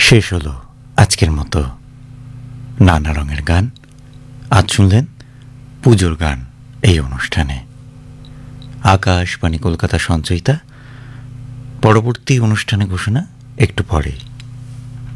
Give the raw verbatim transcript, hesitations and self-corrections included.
শেষ হলো আজকের মতো নানা রঙের গান। আজ শুনলেন পুজোর গান এই অনুষ্ঠানে। আকাশবাণী কলকাতা সঞ্চয়িতা। পরবর্তী অনুষ্ঠানে ঘোষণা একটু পরেই।